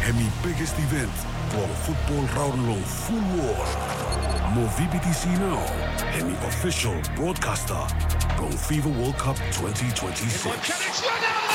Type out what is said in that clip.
Hemi biggest event, tuong football round long full war. Mo VBTC now, Hemi official broadcaster, from FIFA World Cup 2026.